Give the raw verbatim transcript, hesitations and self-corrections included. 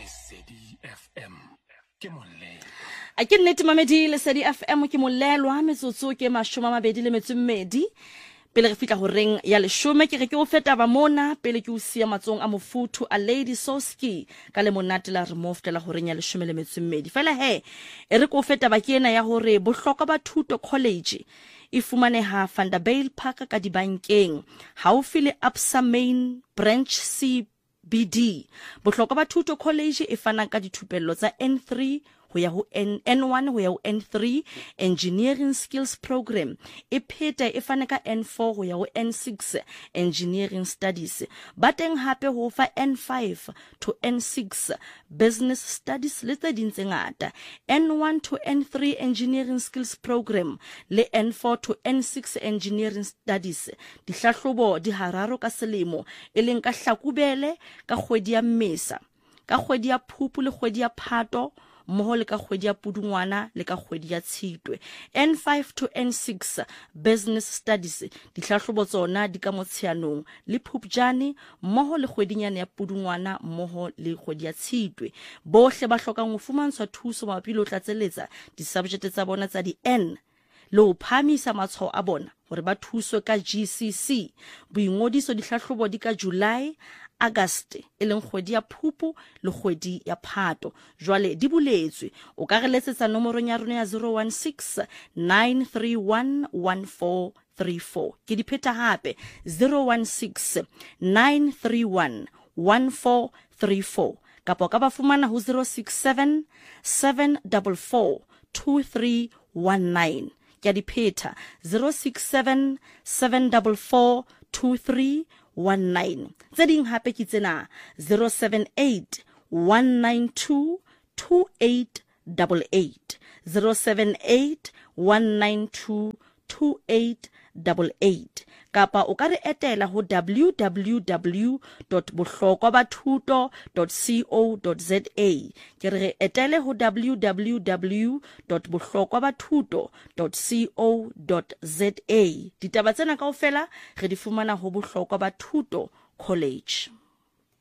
Lesedi F M ke molelo. A ke nnete mamedi Lesedi F M ke molelwa metsotso ke mashome a mabedi le metso e mmedi. Pele re fitla ho reng ya leshome ke re ke o feta ba mona pele ke o sia matsong a mofuthu a Lady Soski ka le monate la removed la ho reng ya leshome le metso e mmedi. Fela he e re ko feta ba ke ena ya hore bohlokwa ba thuto college e fumaneha Vanderbilt Park ka dibankeng haufi le Absa Main Branch C B D. Bohlokwa ba thuto college e fana ka dithupello tsa N three ho ya ho N one ho ya ho N three engineering skills program, e pheta e fana ka N four ho ya ho N six engineering studies, ba teng hape ho fa N five to N six business studies le tse ding tse ngata. N one to N three engineering skills program le N four to N six engineering studies di hlahlobo di hararo ka selemo e leng ka Hlakubele, ka kgwedi ya Mmesa, ka kgwedi ya Phupu le kgwedi ya Phato mmoho le ka kgwedi ya Pudungwana le ka kgwedi ya Tshitwe. N five to N six business studies di hlahlobo tsona di ka Motsheanong le Phupjane mmoho le kgwedinyana ya Pudungwana mmoho le kgwedi ya Tshitwe. Bohle ba hlokang ho fumantshwa thuso mabapi le ho tlatseletsa di subject tsa bona tsa di N le ho phamisa matshwao a bona hore ba thuswe ka G C C. Boingodiso di hlahlobo di ka July August e leng kgwedi ya Phupu le kgwedi ya Phato. Jwale di buletswe. O ka re letsetsa nomorong ya rona ya zero one six nine three one one four three four. Ke di pheta hape zero one six nine three one one four three four. Kapa ka ba fumana ho zero six seven seven four four two three one nine. Ke di pheta zero six seven seven four four two three one nine. Tse ding hape ke tsena zero seven eight one nine two two eight eight eight, zero seven eight one nine two two eight eight eight. Kapa o ka re etela ho w w w dot bohlokwa ba thuto dot co dot za. Ke re etele ho w w w dot bohlokwa ba thuto dot co dot za. Ditaba tsena kaofela re di fumana ho Bohlokwa ba Thuto College.